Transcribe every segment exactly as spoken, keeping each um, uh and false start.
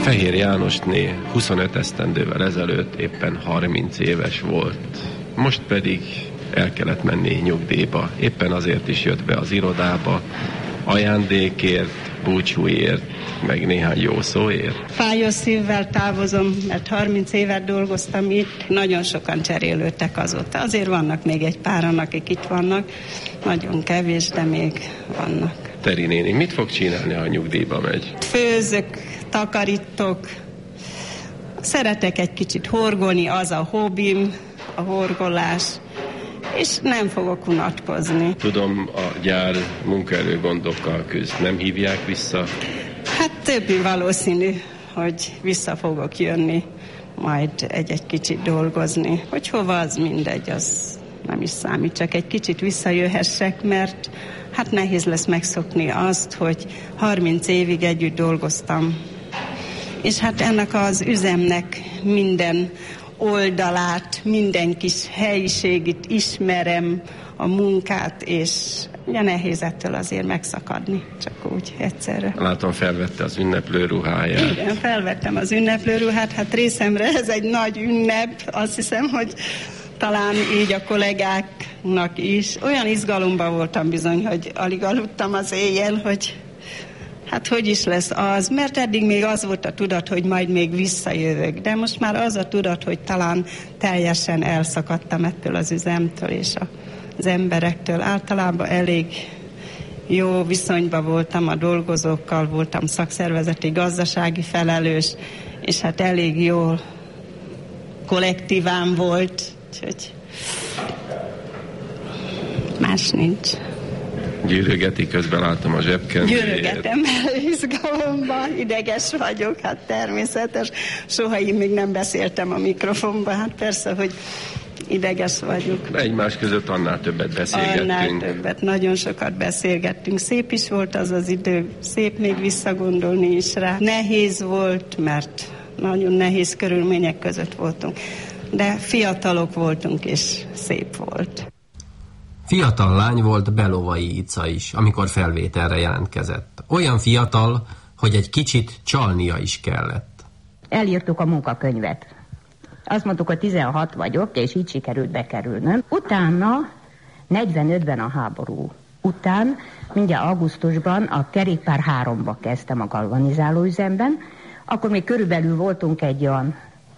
Fehér Jánosné huszonöt esztendővel ezelőtt éppen harminc éves volt. Most pedig el kellett menni nyugdíjba. Éppen azért is jött be az irodába, ajándékért, búcsúért, meg néhány jó szóért. Fájó szívvel távozom, mert harminc évet dolgoztam itt. Nagyon sokan cserélődtek azóta. Azért vannak még egy páran, akik itt vannak. Nagyon kevés, de még vannak. Teri néni, mit fog csinálni, ha nyugdíjba megy? Főzök, takarítok. Szeretek egy kicsit horgolni, az a hobbim, a horgolás. És nem fogok unatkozni. Tudom, a gyár munkaerőgondokkal küzd. Nem hívják vissza? Hát többi valószínű, hogy vissza fogok jönni, majd egy-egy kicsit dolgozni. Hogy hova, az mindegy, az nem is számít. Csak egy kicsit visszajöhessek, mert hát nehéz lesz megszokni azt, hogy harminc évig együtt dolgoztam. És hát ennek az üzemnek minden oldalát, minden kis helyiségét ismerem, a munkát, és ugye nehéz ettől azért megszakadni, csak úgy egyszerre. Látom, felvette az ünneplő ruháját. Igen, felvettem az ünneplő ruhát, hát részemre ez egy nagy ünnep, azt hiszem, hogy talán így a kollégáknak is. Olyan izgalomban voltam bizony, hogy alig aludtam az éjjel, hogy hát hogy is lesz az, mert eddig még az volt a tudat, hogy majd még visszajövök, de most már az a tudat, hogy talán teljesen elszakadtam ettől az üzemtől és az emberektől. Általában elég jó viszonyban voltam a dolgozókkal, voltam szakszervezeti, gazdasági felelős, és hát elég jó kollektívám volt, úgyhogy más nincs. Gyűrögeti, közben látom a zsebkendőjét. Gyűrögetem, izgalomban, ideges vagyok, hát természetes. Soha én még nem beszéltem a mikrofonba, hát persze, hogy ideges vagyok. Egymás között annál többet beszélgettünk. Annál többet, nagyon sokat beszélgettünk. Szép is volt az az idő, szép még visszagondolni is rá. Nehéz volt, mert nagyon nehéz körülmények között voltunk. De fiatalok voltunk, és szép volt. Fiatal lány volt Belovai Ica is, amikor felvételre jelentkezett. Olyan fiatal, hogy egy kicsit csalnia is kellett. Elírtuk a munkakönyvet. Azt mondtuk, hogy tizenhat vagyok, és így sikerült bekerülnöm. Utána, negyvenötben a háború után, mindjárt augusztusban a kerékpár háromba kezdtem a galvanizáló üzemben. Akkor még körülbelül voltunk egy olyan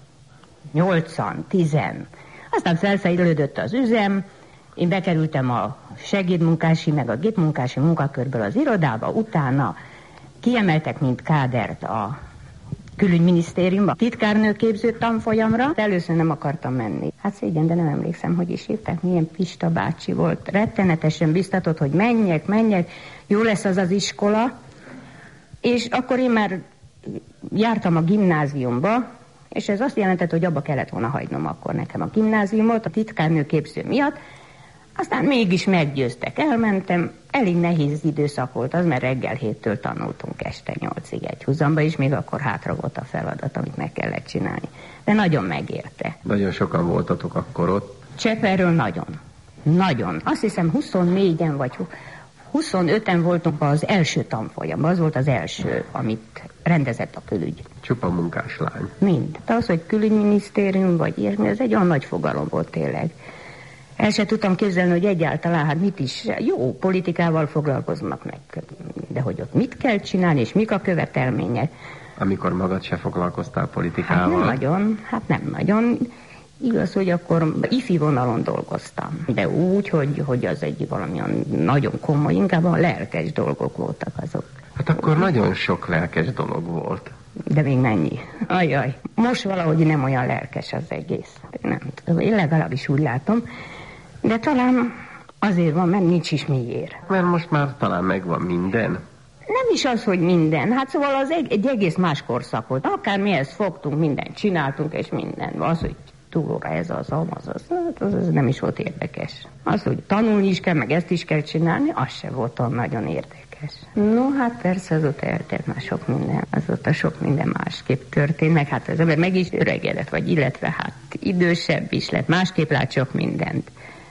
nyolcan, tizen. Aztán felfejlődött az üzem. Én bekerültem a segédmunkási, meg a gépmunkási munkakörből az irodába, utána kiemeltek, mint kádert a külügyminisztériumba, titkárnőképző tanfolyamra. Először nem akartam menni. Hát szégyen, de nem emlékszem, hogy is hívták, milyen Pista bácsi volt. Rettenetesen biztatott, hogy menjek, menjek, jó lesz az az iskola. És akkor én már jártam a gimnáziumba, és ez azt jelentett, hogy abba kellett volna hagynom akkor nekem a gimnáziumot, a titkárnőképző miatt. Aztán mégis meggyőztek, elmentem, elég nehéz időszak volt az, mert reggel héttől tanultunk este nyolcig egy húzamba, és még akkor hátra volt a feladat, amit meg kellett csinálni. De nagyon megérte. Nagyon sokan voltatok akkor ott? Cseperről nagyon. Nagyon. Azt hiszem huszonnégyen vagy huszonöten voltunk az első tanfolyamban. Az volt az első, amit rendezett a külügy. Csupa munkás lány. Mind. De az, hogy külügyminisztérium vagy ilyesmi, ez egy olyan nagy fogalom volt tényleg. El se tudtam képzelni, hogy egyáltalán, hát mit is, jó, politikával foglalkoznak meg, de hogy ott mit kell csinálni, és mik a követelmények. Amikor magad se foglalkoztál politikával? Hát nem nagyon, hát nem nagyon. Igaz, hogy akkor ifi vonalon dolgoztam, de úgy, hogy, hogy az egy valamilyen nagyon komoly, inkább a lelkes dolgok voltak azok. Hát akkor nagyon sok lelkes dolog volt. De még mennyi? Ajaj, most valahogy nem olyan lelkes az egész. Nem tudom, én legalábbis úgy látom. De talán azért van, mert nincs is miért. Mert most már talán megvan minden. Nem is az, hogy minden. Hát szóval az egy, egy egész más korszak volt. Akármihez fogtunk, mindent csináltunk, és minden. Az, hogy túlóra ez az, az, az, az, az nem is volt érdekes. Az, hogy tanulni is kell, meg ezt is kell csinálni, az se volt olyan nagyon érdekes. No, hát persze azóta eltelt már sok minden. Azóta sok minden másképp történt, meg hát az ember meg is öregedett, vagy illetve hát idősebb is lett. Másképp lát sok mindent.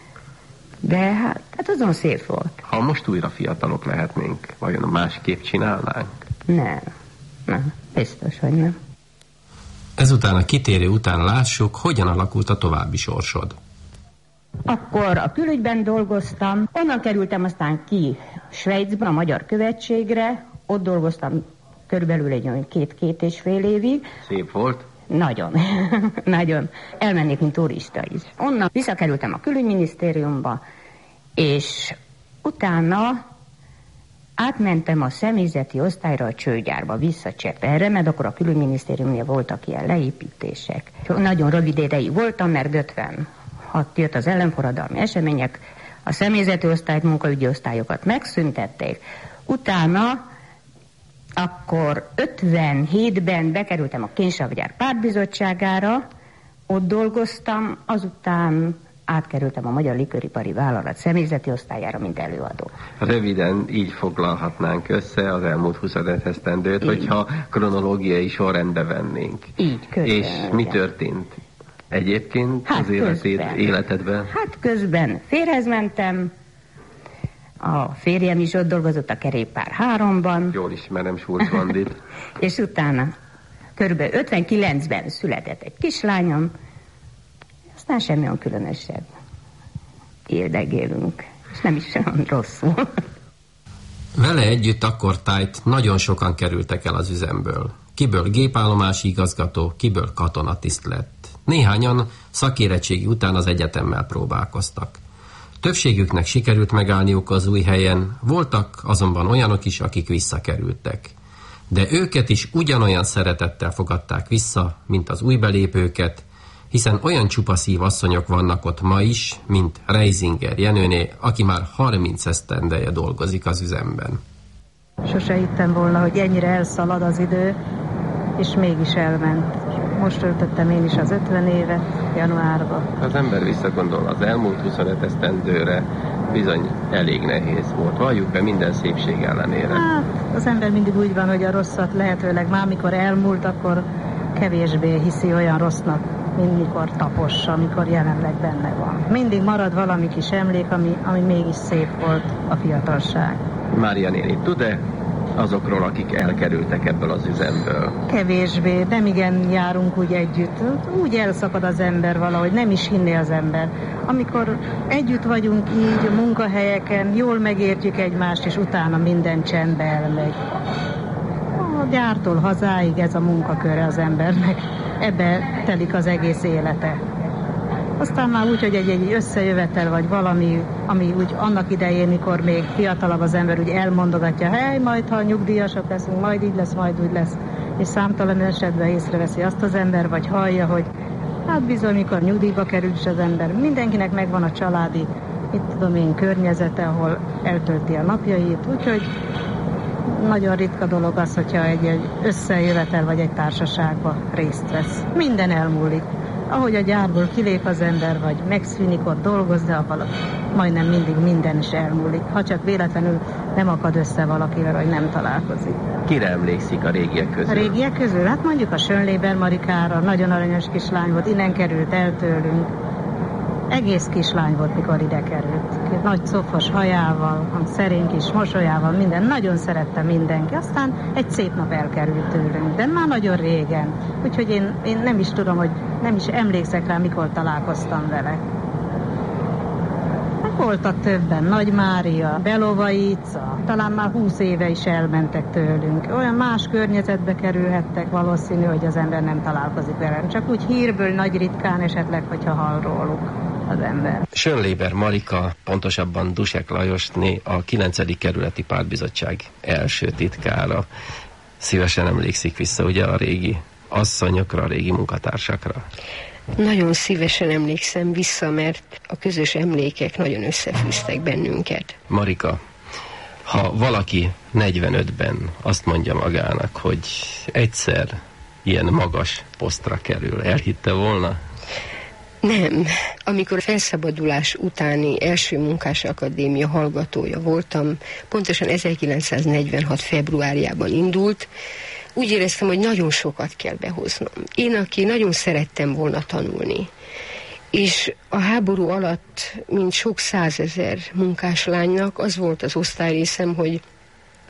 De hát, hát azon szép volt. Ha most újra fiatalok lehetnénk, vajon másképp csinálnánk? Nem. Nem, biztos, hogy nem. Ezután a kitérő után lássuk, hogyan alakult a további sorsod. Akkor a külügyben dolgoztam, onnan kerültem aztán ki Svájcba, a Magyar Követségre, ott dolgoztam körülbelül egy olyan két-két és fél évig. Szép volt? Nagyon, nagyon. Elmennék, mint turista is. Onnan visszakerültem a külügyminisztériumba, és utána átmentem a személyzeti osztályra a csőgyárba, visszacseperre, mert akkor a külügyminisztériumnél voltak ilyen leépítések. Nagyon rövid ideig voltam, mert ötvenhat jött az ellenforradalmi események, a személyzeti osztályt, munkaügyi osztályokat megszüntették. Utána akkor ötvenhétben bekerültem a Kénysavgyár pártbizottságára, ott dolgoztam, azután átkerültem a Magyar Likőripari Vállalat személyzeti osztályára, mint előadó. Röviden így foglalhatnánk össze az elmúlt huszonöt esztendőt, így, hogyha kronológiai sorrendbe vennénk. Így, közben. És mi történt egyébként hát az életed, életedben? Hát közben férhez mentem, a férjem is ott dolgozott a Kerékpár háromban. Jól ismerem Schulz Vandit. És utána körülbelül ötvenkilencben született egy kislányom, aztán semmi olyan különösebb. Éldegélünk, és nem is olyan rosszul. Vele együtt akkor tájt nagyon sokan kerültek el az üzemből. Kiből gépállomási igazgató, kiből katonatiszt lett. Néhányan szakérettségi után az egyetemmel próbálkoztak. Többségüknek sikerült megállniuk az új helyen, voltak azonban olyanok is, akik visszakerültek. De őket is ugyanolyan szeretettel fogadták vissza, mint az új belépőket, hiszen olyan csupaszív asszonyok vannak ott ma is, mint Reisinger Jenőné, aki már harminc esztendeje dolgozik az üzemben. Sose hittem volna, hogy ennyire elszalad az idő, és mégis elment. Most töltöttem én is az ötven évet januárban. Az ember visszagondol az elmúlt huszonöt esztendőre, bizony elég nehéz volt. Valljuk be, minden szépség ellenére. Hát, az ember mindig úgy van, hogy a rosszat lehetőleg már mikor elmúlt, akkor kevésbé hiszi olyan rossznak, mint mikor tapos, amikor jelenleg benne van. Mindig marad valami kis emlék, ami, ami mégis szép volt, a fiatalság. Mária néni, tud-e azokról, akik elkerültek ebből az üzemből? Kevésbé, nem igen járunk úgy együtt. Úgy elszakad az ember valahogy, nem is hinné az ember. Amikor együtt vagyunk így, a munkahelyeken, jól megértjük egymást, és utána minden csendbe elmegy. A gyártól hazáig ez a munkaköre az embernek. Ebbe telik az egész élete. Aztán már úgy, hogy egy, egy összejövetel, vagy valami, ami úgy annak idején, mikor még fiatalabb az ember, úgy elmondogatja, hely, majd ha nyugdíjasok leszünk, majd így lesz, majd úgy lesz. És számtalan esetben észreveszi azt az ember, vagy hallja, hogy hát bizony, mikor nyugdíjba kerül is az ember, mindenkinek megvan a családi, itt tudom én, környezete, ahol eltölti a napjait, úgyhogy nagyon ritka dolog az, hogyha egy, egy összejövetel vagy egy társaságba részt vesz. Minden elmúlik. Ahogy a gyárból kilép az ember, vagy megszűnik ott dolgozni, abban majdnem mindig minden is elmúlik. Ha csak véletlenül nem akad össze valakivel, vagy nem találkozik. Kire emlékszik a régiek közül? A régiek közül? Hát mondjuk a Schönleber Marikára, nagyon aranyos kislány volt, innen került el tőlünk. Egész kislány volt, mikor ide került. Nagy cofos hajával, szerény kis mosolyával, minden. Nagyon szerette mindenki. Aztán egy szép nap elkerült tőlünk, de már nagyon régen. Úgyhogy én, én nem is tudom, hogy nem is emlékszek rá, mikor találkoztam vele. Hát voltak többen. Nagy Mária, Belovai Ica, talán már húsz éve is elmentek tőlünk. Olyan más környezetbe kerülhettek, valószínű, hogy az ember nem találkozik velem. Csak úgy hírből nagy ritkán esetleg, hogyha hall róluk az ember. Schönleber Marika, pontosabban Dusek Lajosné, a kilencedik kerületi pártbizottság első titkára. Szívesen emlékszik vissza ugye a régi asszonyokra, a régi munkatársakra? Nagyon szívesen emlékszem vissza, mert a közös emlékek nagyon összefűztek bennünket. Marika, ha valaki negyvenötben azt mondja magának, hogy egyszer ilyen magas posztra kerül, elhitte volna? Nem. Amikor a felszabadulás utáni első munkásakadémia hallgatója voltam, pontosan ezerkilencszáznegyvenhat februárjában indult, úgy éreztem, hogy nagyon sokat kell behoznom. Én, aki nagyon szerettem volna tanulni, és a háború alatt, mint sok százezer munkáslánynak, az volt az osztályrészem, hogy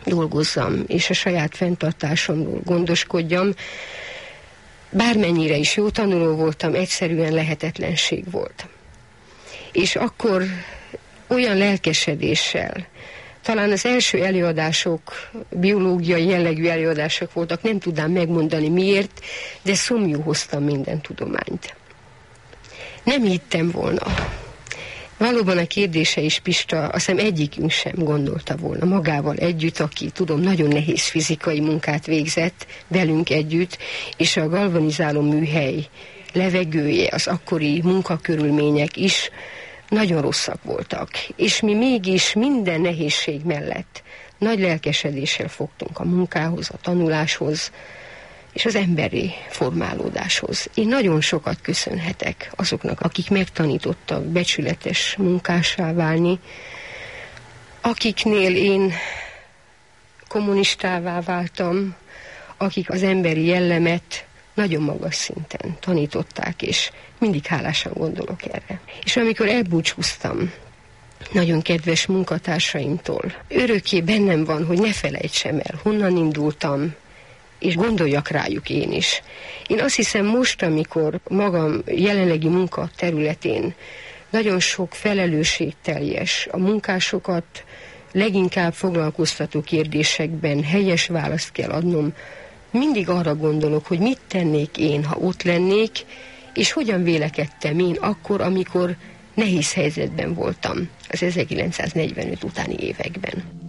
dolgozzam, és a saját fenntartásomról gondoskodjam. Bármennyire is jó tanuló voltam, egyszerűen lehetetlenség volt. És akkor olyan lelkesedéssel, talán az első előadások, biológiai jellegű előadások voltak, nem tudnám megmondani miért, de szomjú hoztam minden tudományt. Nem hittem volna. Valóban a kérdése is, Pista, azt hiszem egyikünk sem gondolta volna magával együtt, aki tudom, nagyon nehéz fizikai munkát végzett velünk együtt, és a galvanizáló műhely levegője, az akkori munkakörülmények is nagyon rosszak voltak. És mi mégis minden nehézség mellett nagy lelkesedéssel fogtunk a munkához, a tanuláshoz, és az emberi formálódáshoz. Én nagyon sokat köszönhetek azoknak, akik megtanítottak becsületes munkássá válni, akiknél én kommunistává váltam, akik az emberi jellemet nagyon magas szinten tanították, és mindig hálásan gondolok erre. És amikor elbúcsúztam nagyon kedves munkatársaimtól, örökké bennem van, hogy ne felejtsem el, honnan indultam, és gondoljak rájuk én is. Én azt hiszem most, amikor magam jelenlegi munka területén nagyon sok felelősségteljes, a munkásokat leginkább foglalkoztató kérdésekben helyes választ kell adnom, mindig arra gondolok, hogy mit tennék én, ha ott lennék, és hogyan vélekedtem én akkor, amikor nehéz helyzetben voltam az ezerkilencszáznegyvenöt utáni években.